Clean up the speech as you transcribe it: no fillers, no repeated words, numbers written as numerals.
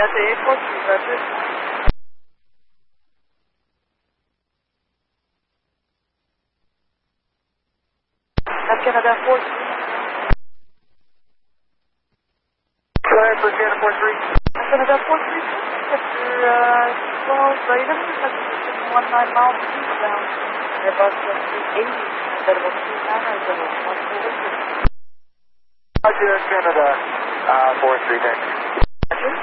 Delta 843, roger. That's Canada 43. Go ahead for Canada 43. That's Canada 43. After 12 Raven, that's position 19 miles eastbound. Airbus 380, available 29 or 148. Roger, Canada 43, thanks. Roger.